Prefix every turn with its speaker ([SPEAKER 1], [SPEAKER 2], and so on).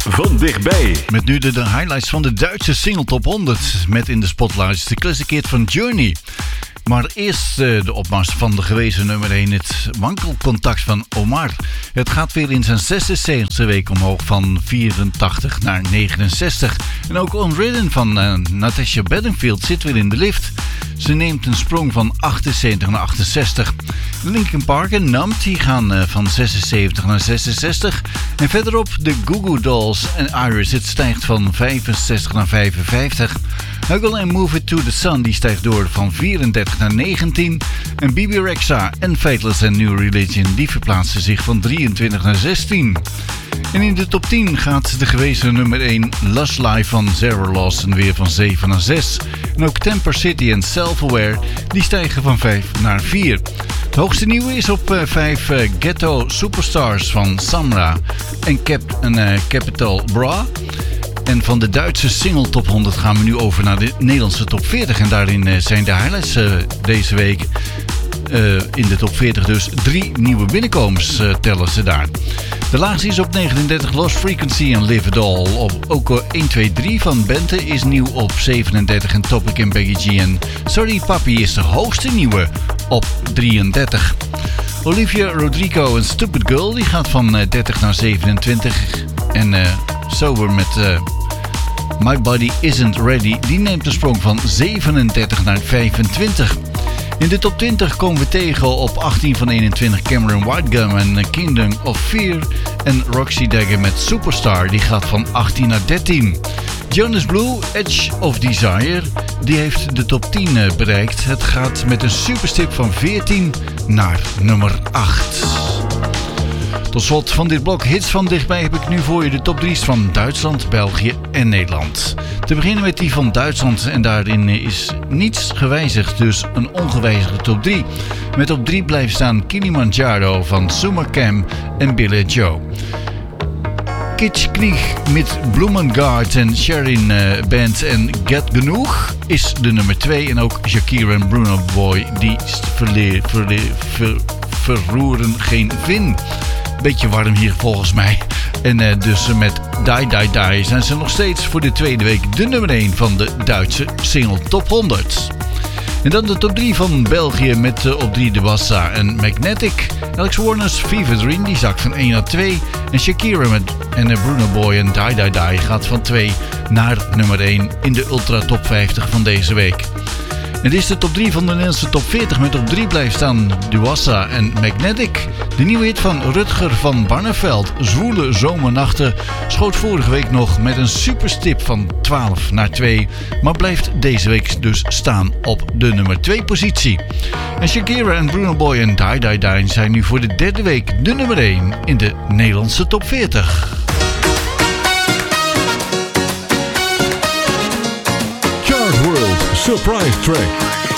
[SPEAKER 1] van dichtbij.
[SPEAKER 2] Met nu de highlights van de Duitse single top 100. Met in de spotlights de classic hit van Journey. Maar eerst de opmars van de gewezen nummer 1, het wankelcontact van Omar. Het gaat weer in zijn 76e week omhoog van 84 naar 69. En ook Unridden van Natasha Bedingfield zit weer in de lift. Ze neemt een sprong van 78 naar 68. Linkin Park en Numb die gaan van 76 naar 66. En verderop de Goo Goo Dolls en Iris. Het stijgt van 65 naar 55. Huggle en Move It to the Sun die stijgt door van 34 naar 19. En Bebe Rexha en Faithless en New Religion die verplaatsen zich van 23 naar 16. En in de top 10 gaat de gewezen nummer 1 Lush Life van Zara Lawson weer van 7 naar 6. En ook Temper City en Self-Aware die stijgen van 5 naar 4. Het hoogste nieuwe is op 5 Ghetto Superstars van Samra en Capital Bra. En van de Duitse single top 100 gaan we nu over naar de Nederlandse top 40. En daarin zijn de highlights deze week in de top 40 dus 3 nieuwe binnenkomers tellen ze daar. De laagste is op 39 Lost Frequency en Live It All. Ook 1, 2, 3 van Bente is nieuw op 37 en Topic en Becky G. En Sorry Papi is de hoogste nieuwe op 33. Olivia Rodrigo en Stupid Girl die gaat van 30 naar 27. En Sober met My Body Isn't Ready die neemt een sprong van 37 naar 25. In de top 20 komen we tegen op 18 van 21 Cameron Whitegum en Kingdom of Fear. En Roxy Dagger met Superstar, die gaat van 18 naar 13. Jonas Blue, Edge of Desire, die heeft de top 10 bereikt. Het gaat met een superstip van 14 naar nummer 8. Tot slot van dit blok hits van dichtbij heb ik nu voor je de top 3's van Duitsland, België en Nederland. Te beginnen met die van Duitsland en daarin is niets gewijzigd, dus een ongewijzigde top 3. Met op 3 blijft staan Kilimanjaro van Summercam en Billy Joe. Kitschkrieg met Blumengard en Sharin Band en Get Genoeg is de nummer 2. En ook Shakira en Bruno Boy die verroeren geen vin. Beetje warm hier volgens mij. En dus met Die Die Die zijn ze nog steeds voor de tweede week de nummer 1 van de Duitse single top 100. En dan de top 3 van België met op 3 de Wassa en Magnetic. Alex Warner's Fever Dream die zakt van 1 naar 2. En Shakira en Bruno Boy en Die Die Die gaat van 2 naar nummer 1 in de Ultra Top 50 van deze week. Het is de top 3 van de Nederlandse top 40 met op 3 blijft staan Duassa en Magnetic. De nieuwe hit van Rutger van Barneveld, Zwoele Zomernachten, schoot vorige week nog met een superstip van 12 naar 2. Maar blijft deze week dus staan op de nummer 2 positie. En Shakira en Bruno Boy en Die Die Die zijn nu voor de derde week de nummer 1 in de Nederlandse top 40.
[SPEAKER 1] Chart World Surprise Track.